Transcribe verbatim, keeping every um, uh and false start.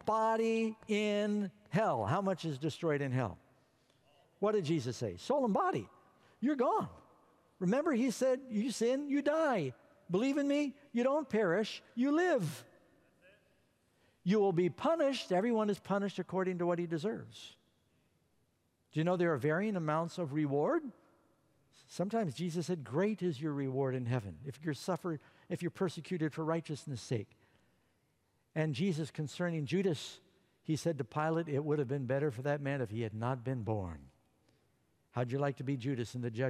body in hell. How much is destroyed in hell? What did Jesus say? Soul and body. You're gone. Remember, he said, you sin, you die. Believe in me, you don't perish, you live. You will be punished. Everyone is punished according to what he deserves. Do you know there are varying amounts of reward? Sometimes Jesus said, great is your reward in heaven if you're suffered, if you're persecuted for righteousness' sake. And Jesus, concerning Judas, he said to Pilate, it would have been better for that man if he had not been born. How'd you like to be Judas in the judgment?